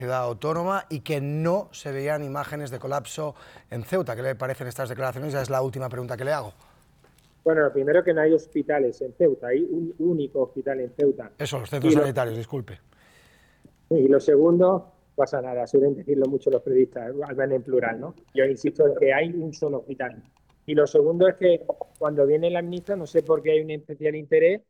ciudad autónoma y que no se veían imágenes de colapso en Ceuta. ¿Qué le parecen estas declaraciones? Ya es la última pregunta que le hago. Bueno, lo primero, que no hay hospitales en Ceuta, hay un único hospital en Ceuta. Eso, los centros sanitarios, disculpe. Y lo segundo, pasa nada, suelen decirlo mucho los periodistas, hablan en plural, ¿no? Yo insisto en que hay un solo hospital. Y lo segundo es que cuando viene la ministra, no sé por qué hay un especial interés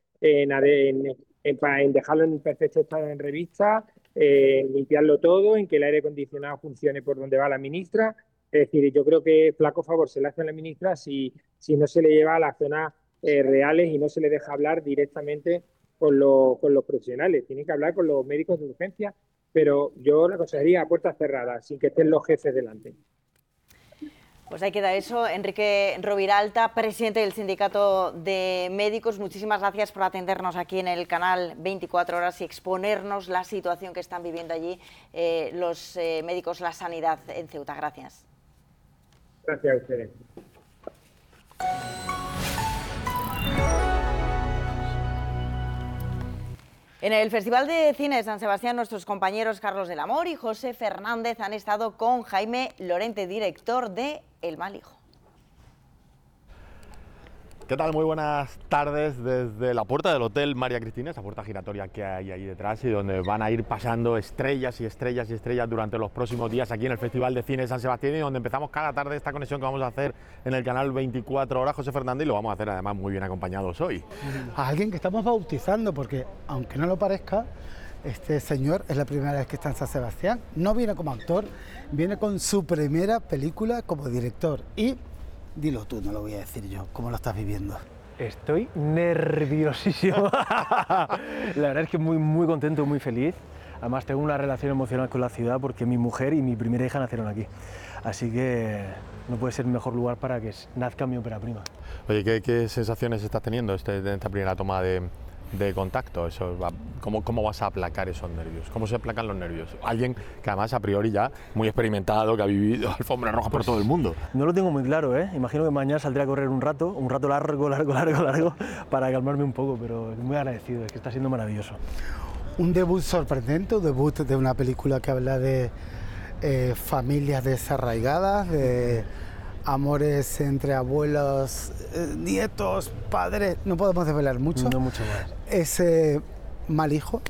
en dejarlo en perfecto estado en revista, en limpiarlo todo, en que el aire acondicionado funcione por donde va la ministra. Es decir, yo creo que flaco favor se le hace a la ministra si no se le lleva a las zonas reales y no se le deja hablar directamente con los profesionales. Tienen que hablar con los médicos de urgencia, pero yo la aconsejaría a puertas cerradas, sin que estén los jefes delante. Pues ahí queda eso. Enrique Roviralta, presidente del Sindicato de Médicos, muchísimas gracias por atendernos aquí en el canal 24 Horas y exponernos la situación que están viviendo allí los médicos, la sanidad en Ceuta. Gracias. Gracias a ustedes. En el Festival de Cine de San Sebastián, nuestros compañeros Carlos del Amor y José Fernández han estado con Jaime Lorente, director de El mal hijo. ¿Qué tal? Muy buenas tardes desde la puerta del Hotel María Cristina, esa puerta giratoria que hay ahí detrás y donde van a ir pasando estrellas y estrellas y estrellas durante los próximos días aquí en el Festival de Cine de San Sebastián, y donde empezamos cada tarde esta conexión que vamos a hacer en el canal 24 Horas, José Fernández, y lo vamos a hacer además muy bien acompañados hoy. A alguien que estamos bautizando, porque aunque no lo parezca, este señor es la primera vez que está en San Sebastián. No viene como actor, viene con su primera película como director. Y dilo tú, no lo voy a decir yo, ¿cómo lo estás viviendo? Estoy nerviosísimo. La verdad es que muy contento, muy feliz. Además tengo una relación emocional con la ciudad porque mi mujer y mi primera hija nacieron aquí. Así que no puede ser mejor lugar para que nazca mi ópera prima. Oye, ¿qué sensaciones estás teniendo en esta primera toma de contacto? ¿Cómo vas a aplacar esos nervios? ¿Cómo se aplacan los nervios? Alguien que además a priori ya muy experimentado, que ha vivido alfombra roja por todo el mundo. No lo tengo muy claro, ¿eh? Imagino que mañana saldré a correr un rato largo, para calmarme un poco, pero muy agradecido, es que está siendo maravilloso. Un debut sorprendente, un debut de una película que habla de familias desarraigadas, de amores entre abuelos, nietos, padres. No podemos desvelar mucho. No mucho más. Ese mal hijo,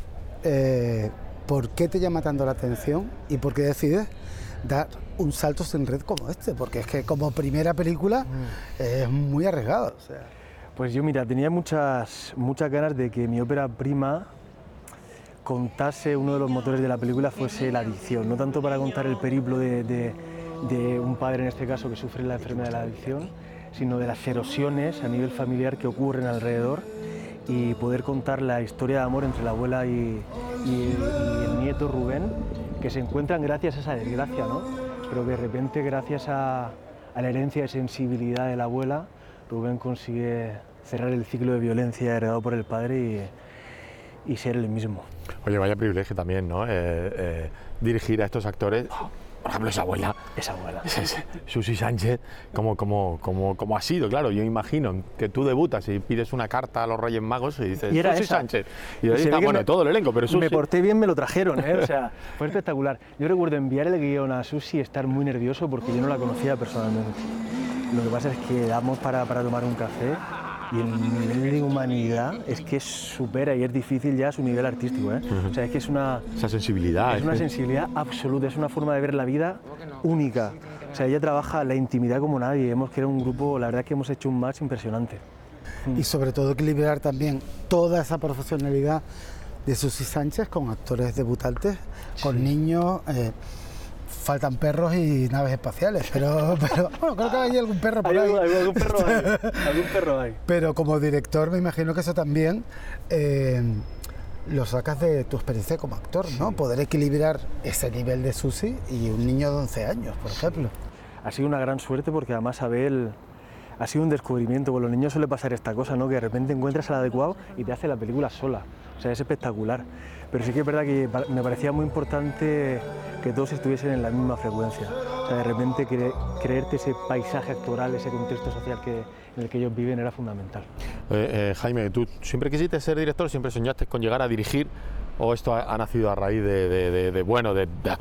¿por qué te llama tanto la atención y por qué decides dar un salto sin red como este? Porque es que como primera película es muy arriesgado. O sea. Pues yo, mira, tenía muchas ganas de que mi ópera prima contase, uno de los motores de la película fuese la adicción, no tanto para contar el periplo de un padre en este caso que sufre la enfermedad de la adicción, sino de las erosiones a nivel familiar que ocurren alrededor, y poder contar la historia de amor entre la abuela y el nieto Rubén, que se encuentran gracias a esa desgracia, ¿no? Pero que de repente, gracias a la herencia de sensibilidad de la abuela, Rubén consigue cerrar el ciclo de violencia heredado por el padre y ser el mismo. Oye, vaya privilegio también, ¿no? Dirigir a estos actores. Por ejemplo, esa abuela. Susi Sánchez, ¿cómo ha sido? Claro, yo imagino que tú debutas y pides una carta a los Reyes Magos y dices Susi Sánchez. Y ahí está, bueno, todo el elenco, pero Susi... Me porté bien, me lo trajeron, ¿eh? O sea, fue espectacular. Yo recuerdo enviar el guión a Susi y estar muy nervioso porque yo no la conocía personalmente. Lo que pasa es que damos para tomar un café y el nivel de humanidad es que supera y es difícil ya su nivel artístico, ¿eh? O sea, es que es una... Esa sensibilidad. Es una sensibilidad absoluta, es una forma de ver la vida única. O sea, ella trabaja la intimidad como nadie. Hemos creado un grupo, la verdad es que hemos hecho un match impresionante. Y sobre todo equilibrar también toda esa profesionalidad de Susi Sánchez con actores debutantes, con niños... Faltan perros y naves espaciales, pero bueno, creo que hay algún perro por ahí. Algún perro hay. Pero como director me imagino que eso también lo sacas de tu experiencia como actor, ¿no? Sí. Poder equilibrar ese nivel de Susi y un niño de 11 años, por ejemplo. Ha sido una gran suerte porque además Abel ha sido un descubrimiento. Con los niños suele pasar esta cosa, ¿no? Que de repente encuentras al adecuado y te hace la película sola. O sea, es espectacular. Pero sí que es verdad que me parecía muy importante que todos estuviesen en la misma frecuencia. O sea, de repente creerte ese paisaje actoral, ese contexto social en el que ellos viven era fundamental. Jaime, ¿tú siempre quisiste ser director? ¿Siempre soñaste con llegar a dirigir o esto ha nacido a raíz de